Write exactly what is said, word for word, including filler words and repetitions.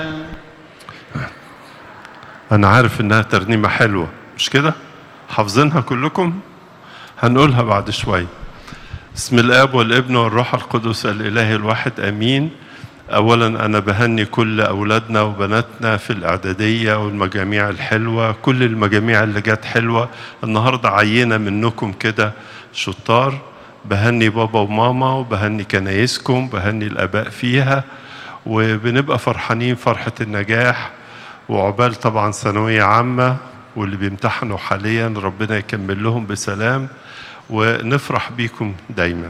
أنا عارف إنها ترنيمة حلوة، مش كده؟ حافظينها كلكم؟ هنقولها بعد شوي. بسم الآب والابن والروح القدس الإله الواحد آمين. أولا أنا بهني كل أولادنا وبناتنا في الإعدادية والمجاميع الحلوة، كل المجاميع اللي جات حلوة النهاردة، عينة منكم كده شطار. بهني بابا وماما وبهني كنايسكم، بهني الآباء فيها، وبنبقى فرحانين فرحة النجاح. وعقبال طبعا ثانوية عامة واللي بيمتحنوا حاليا ربنا يكمل لهم بسلام، ونفرح بيكم دايما.